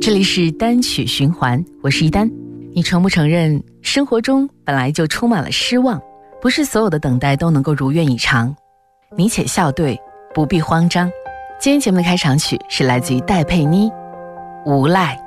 这里是单曲循环，我是一丹。你承不承认生活中本来就充满了失望，不是所有的等待都能够如愿以偿？你且笑对，不必慌张。今天节目的开场曲是来自于戴佩妮，无赖。